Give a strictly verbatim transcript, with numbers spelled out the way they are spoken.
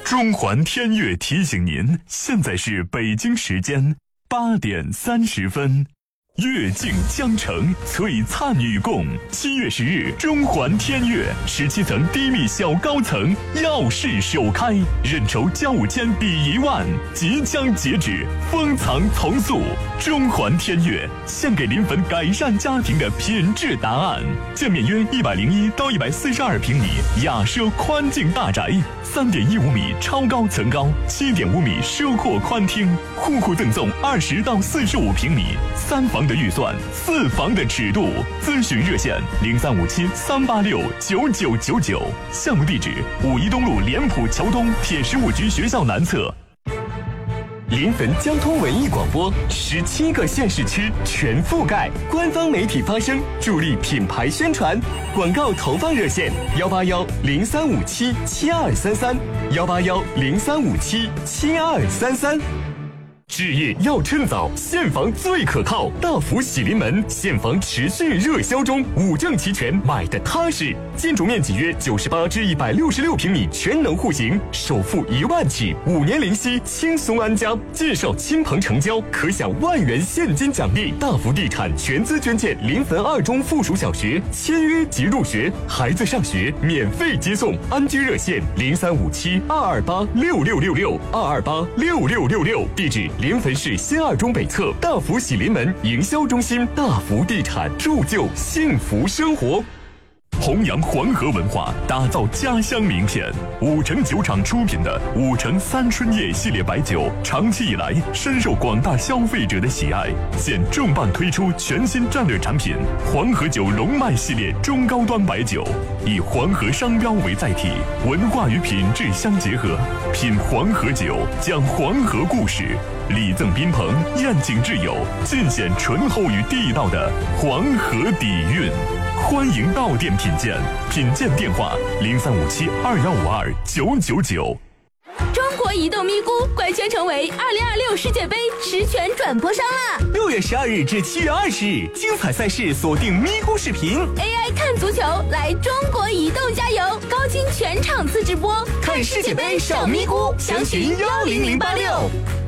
中环天悦提醒您，现在是北京时间八点三十分。月静江城，璀璨与共。七月十日，中环天悦十七层低密小高层耀世首开，认筹交五千抵一万，即将截止，封藏从速。中环天悦献给临汾改善家庭的品质答案。建面约一百零一到一百四十二平米雅奢宽净大宅，三点一五米超高层高，七点五米奢阔宽厅，户户赠送二十到四十五平米三房的预算，四房的尺度。咨询热线零三五七三八六九九九九，项目地址五一东路联普桥东铁十五局学校南侧。临汾交通文艺广播，十七个县市区全覆盖，官方媒体发声，助力品牌宣传。广告投放热线幺八幺零三五七七二三三幺八幺零三五七七二三三。置业要趁早，现房最可靠。大福喜临门，现房持续热销中，五证齐全，买的踏实。建筑面积约九十八至一百六十六平米，全能户型，首付一万起，五年零息，轻松安家。介绍亲朋成交，可享万元现金奖励。大福地产全资捐建临汾二中附属小学，签约即入学，孩子上学免费接送。安居热线零三五七二二八六六六六二二八六六六六，地址临汾市新二中北侧大福喜临门营销中心。大福地产，铸就幸福生活。弘扬黄河文化，打造家乡名片。五城酒厂出品的五城三春夜系列白酒，长期以来深受广大消费者的喜爱。现重磅推出全新战略产品黄河酒龙脉系列中高端白酒，以黄河商标为载体，文化与品质相结合。品黄河酒，讲黄河故事，礼赠宾朋，宴请挚友，尽显醇厚与地道的黄河底蕴。欢迎到店品鉴，品鉴电话零三五七二幺五二九九九。 中国移动咪咕官宣成为二零二六世界杯实权转播商啦！ 六月十二日至七月二十日，精彩赛事锁定咪咕视频 ，A I 看足球，来中国移动加油！高清全场次直播， 看世界杯上咪咕，详询幺零零八六。